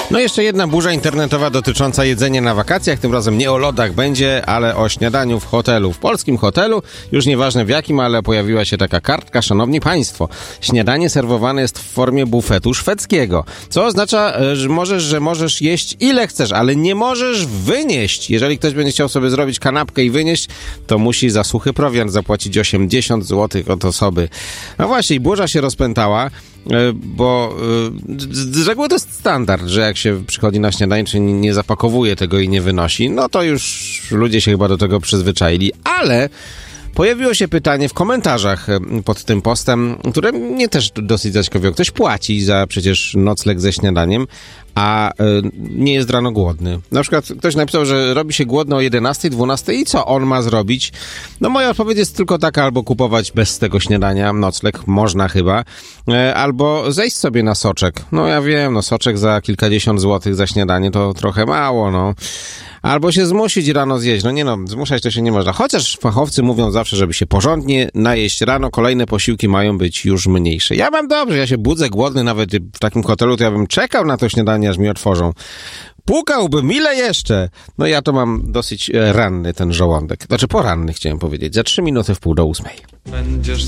No jeszcze jedna burza internetowa dotycząca jedzenia na wakacjach. Tym razem nie o lodach będzie, ale o śniadaniu w hotelu. W polskim hotelu, już nieważne w jakim, ale pojawiła się taka kartka. Szanowni Państwo, śniadanie serwowane jest w formie bufetu szwedzkiego. Co oznacza, że możesz jeść ile chcesz, ale nie możesz wynieść. Jeżeli ktoś będzie chciał sobie zrobić kanapkę i wynieść, to musi za suchy prowiant zapłacić 80 zł od osoby. No właśnie, i burza się rozpętała, bo z reguły to jest standard, że jak się przychodzi na śniadanie, czy nie zapakowuje tego i nie wynosi, no to już ludzie się chyba do tego przyzwyczaili, ale pojawiło się pytanie w komentarzach pod tym postem, które mnie też dosyć zaciekawiło. Ktoś płaci za przecież nocleg ze śniadaniem, a nie jest rano głodny. Na przykład ktoś napisał, że robi się głodny o 11, 12 i co on ma zrobić? No moja odpowiedź jest tylko taka, albo kupować bez tego śniadania nocleg, można chyba, albo zejść sobie na soczek. No ja wiem, no soczek za kilkadziesiąt złotych za śniadanie to trochę mało, no. Albo się zmusić rano zjeść. No nie no, zmuszać to się nie można. Chociaż fachowcy mówią zawsze, żeby się porządnie najeść rano, kolejne posiłki mają być już mniejsze. Ja mam dobrze, ja się budzę głodny, nawet w takim hotelu, to ja bym czekał na to śniadanie, aż mi otworzą. Pukałbym, ile jeszcze? No ja to mam dosyć ranny ten żołądek. Znaczy poranny chciałem powiedzieć. Za 3 minuty w 7:30. Będziesz